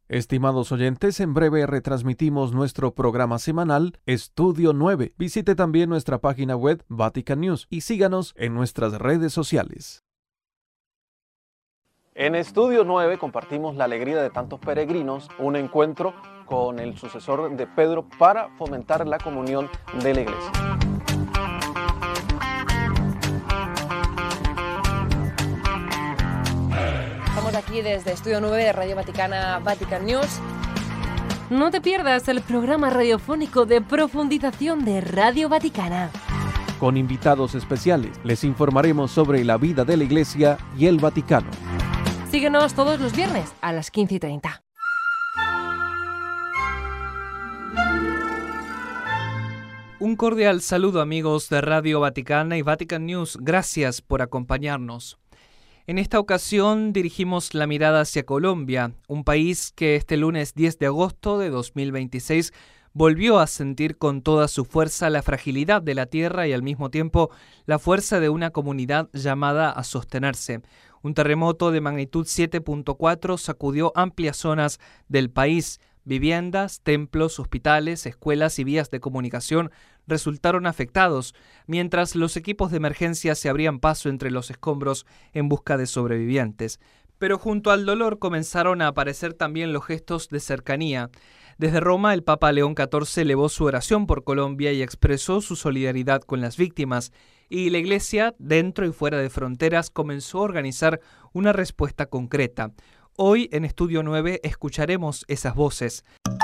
Estimados oyentes, en breve retransmitimos nuestro programa semanal Estudio 9. Visite también nuestra página web Vatican News y síganos en nuestras redes sociales. En Estudio 9 compartimos la alegría de tantos peregrinos, un encuentro con el sucesor de Pedro para fomentar la comunión de la Iglesia. Estamos aquí desde Estudio 9 de Radio Vaticana, Vatican News. No te pierdas el programa radiofónico de profundización de Radio Vaticana. Con invitados especiales, les informaremos sobre la vida de la Iglesia y el Vaticano. Síguenos todos los viernes a las 15:30. Un cordial saludo, amigos de Radio Vaticana y Vatican News. Gracias por acompañarnos. En esta ocasión dirigimos la mirada hacia Colombia, un país que este lunes 10 de agosto de 2026 volvió a sentir con toda su fuerza la fragilidad de la tierra y al mismo tiempo la fuerza de una comunidad llamada a sostenerse. Un terremoto de magnitud 7.4 sacudió amplias zonas del país. Viviendas, templos, hospitales, escuelas y vías de comunicación resultaron afectados, mientras los equipos de emergencia se abrían paso entre los escombros en busca de sobrevivientes. Pero junto al dolor comenzaron a aparecer también los gestos de cercanía. Desde Roma, el Papa León XIV elevó su oración por Colombia y expresó su solidaridad con las víctimas. Y la Iglesia, dentro y fuera de fronteras, comenzó a organizar una respuesta concreta. Hoy en Estudio 9 escucharemos esas voces.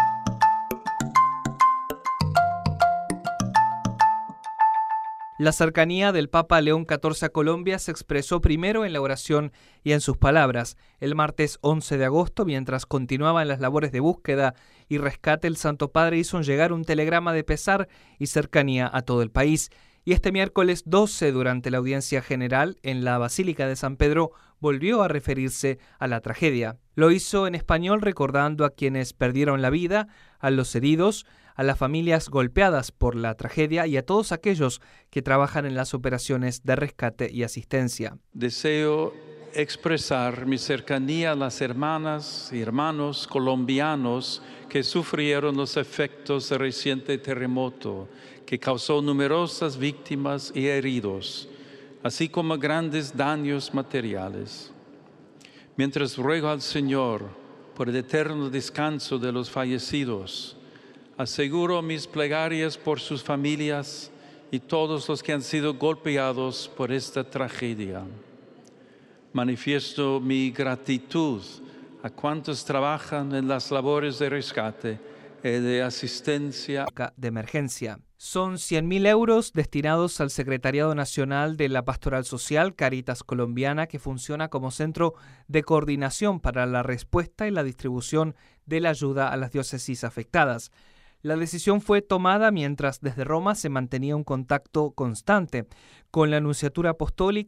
La cercanía del Papa León XIV a Colombia se expresó primero en la oración y en sus palabras. El martes 11 de agosto, mientras continuaban las labores de búsqueda y rescate, el Santo Padre hizo llegar un telegrama de pesar y cercanía a todo el país. Y este miércoles 12, durante la audiencia general en la Basílica de San Pedro, volvió a referirse a la tragedia. Lo hizo en español recordando a quienes perdieron la vida, a los heridos, a las familias golpeadas por la tragedia y a todos aquellos que trabajan en las operaciones de rescate y asistencia. Deseo expresar mi cercanía a las hermanas y hermanos colombianos que sufrieron los efectos del reciente terremoto, que causó numerosas víctimas y heridos, así como grandes daños materiales. Mientras ruego al Señor por el eterno descanso de los fallecidos, aseguro mis plegarias por sus familias y todos los que han sido golpeados por esta tragedia. Manifiesto mi gratitud a cuantos trabajan en las labores de rescate y de asistencia de emergencia. Son 100.000 euros destinados al Secretariado Nacional de la Pastoral Social Cáritas Colombiana, que funciona como centro de coordinación para la respuesta y la distribución de la ayuda a las diócesis afectadas. La decisión fue tomada mientras desde Roma se mantenía un contacto constante con la Nunciatura Apostólica